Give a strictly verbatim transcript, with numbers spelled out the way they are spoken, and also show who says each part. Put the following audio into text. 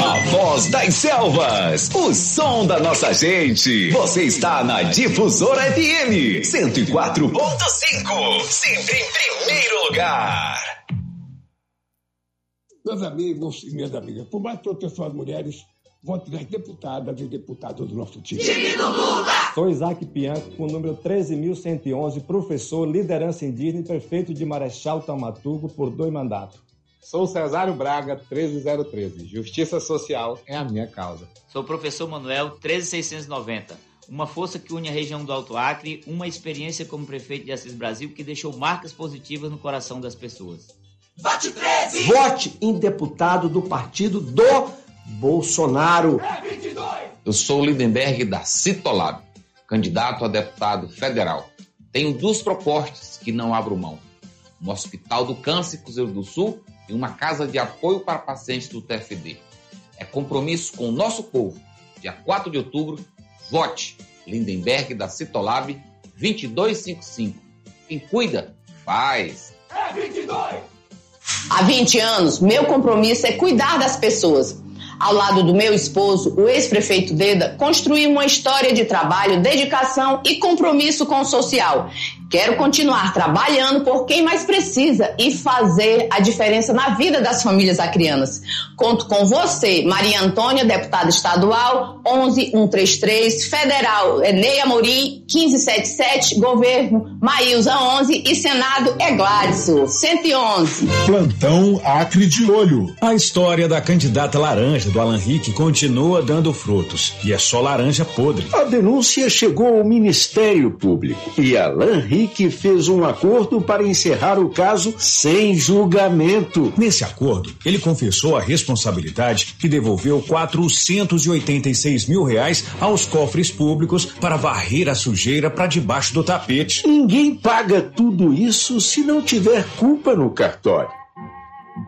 Speaker 1: A voz das selvas, o som da nossa gente. Você está na Difusora F M cento e quatro ponto cinco, sempre em primeiro lugar.
Speaker 2: Meus amigos e minhas amigas, por mais proteção às mulheres, vote nas deputadas e deputados do nosso time.
Speaker 3: Time do Lula!
Speaker 4: Sou Isaac Pianco, com o número treze mil cento e onze, professor, liderança indígena e prefeito de Marechal Taumaturgo por dois mandatos.
Speaker 5: Sou Cesário Braga, treze zero treze. Justiça social é a minha causa.
Speaker 6: Sou o professor Manuel, treze mil seiscentos e noventa. Uma força que une a região do Alto Acre, uma experiência como prefeito de Assis Brasil que deixou marcas positivas no coração das pessoas.
Speaker 3: Vote treze!
Speaker 7: Vote em deputado do partido do Bolsonaro.
Speaker 3: É vinte e dois!
Speaker 8: Eu sou o Lindenberg da Citolab, candidato a deputado federal. Tenho duas propostas que não abro mão. Um hospital do câncer em Cruzeiro do Sul e uma casa de apoio para pacientes do T F D. É compromisso com o nosso povo. Dia quatro de outubro, vote Lindenberg da Citolab vinte e dois cinquenta e cinco. Quem cuida, faz.
Speaker 3: É vinte e dois!
Speaker 9: Há vinte anos, meu compromisso é cuidar das pessoas. Ao lado do meu esposo, o ex-prefeito Deda, construí uma história de trabalho, dedicação e compromisso com o social. Quero continuar trabalhando por quem mais precisa e fazer a diferença na vida das famílias acrianas. Conto com você, Maria Antônia, deputada estadual, onze mil cento e trinta e três, federal, Ney Amorim, quinze setenta e sete, governo, Maílza onze e Senado é Gladson, cento e onze.
Speaker 10: Plantão Acre de Olho.
Speaker 11: A história da candidata laranja do Alan Rick continua dando frutos e é só laranja podre.
Speaker 12: A denúncia chegou ao Ministério Público e Alan Rick que fez um acordo para encerrar o caso sem julgamento.
Speaker 11: Nesse acordo, ele confessou a responsabilidade que devolveu quatrocentos e oitenta e seis mil reais aos cofres públicos para varrer a sujeira para debaixo do tapete.
Speaker 12: Ninguém paga tudo isso se não tiver culpa no cartório.